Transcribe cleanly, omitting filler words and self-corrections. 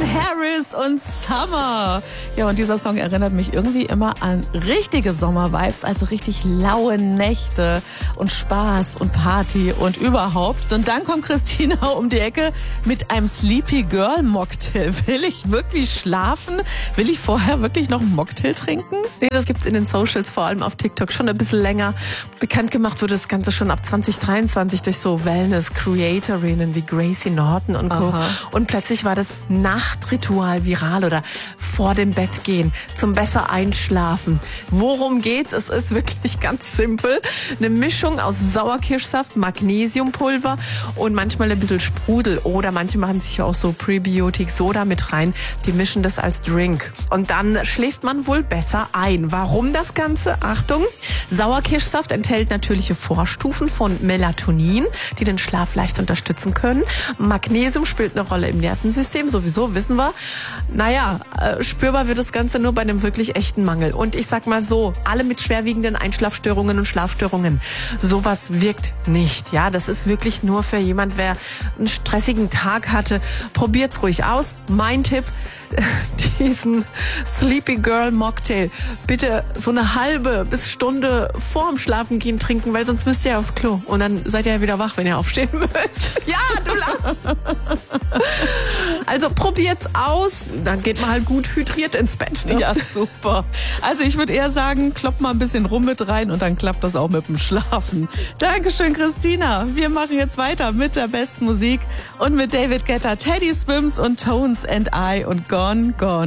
Harris und Summer. Ja, und dieser Song erinnert mich irgendwie immer an richtige Sommervibes, also richtig laue Nächte und Spaß und Party und überhaupt. Und dann kommt Christina um die Ecke mit einem Sleepy Girl Mocktail. Will ich wirklich schlafen? Will ich vorher wirklich noch einen Mocktail trinken? Nee, das gibt's in den Socials, vor allem auf TikTok, schon ein bisschen länger. Bekannt gemacht wurde das Ganze schon ab 2023 durch so Wellness-Creatorinnen wie Gracie Norton und Co. Aha. Und plötzlich war das Nachtritual viral oder vor dem Bett gehen, zum besser einschlafen. Worum geht's? Es ist wirklich ganz simpel. Eine Mischung aus Sauerkirschsaft, Magnesiumpulver und manchmal ein bisschen Sprudel. Oder manche machen sich auch so Prebiotic Soda mit rein. Die mischen das als Drink. Und dann schläft man wohl besser ein. Warum das Ganze? Achtung! Sauerkirschsaft enthält natürliche Vorstufen von Melatonin, die den Schlaf leicht unterstützen können. Magnesium spielt eine Rolle im Nervensystem, sowieso, wissen wir. Naja, spürbar wird das Ganze nur bei einem wirklich echten Mangel. Und ich sag mal so, alle mit schwerwiegenden Einschlafstörungen und Schlafstörungen, sowas wirkt nicht. Ja, das ist wirklich nur für jemand, wer einen stressigen Tag hatte. Probiert's ruhig aus. Mein Tipp: diesen Sleepy Girl Mocktail bitte so eine halbe bis Stunde vorm Schlafengehen trinken, weil sonst müsst ihr aufs Klo und dann seid ihr ja wieder wach, wenn ihr aufstehen müsst. Ja, du lachst. Also probiert's aus, dann geht man halt gut hydriert ins Bett. Ne? Ja, super. Also ich würde eher sagen, klopp mal ein bisschen rum mit rein und dann klappt das auch mit dem Schlafen. Dankeschön, Christina. Wir machen jetzt weiter mit der besten Musik und mit David Guetta, Teddy Swims und Tones and I und Gone, Gone.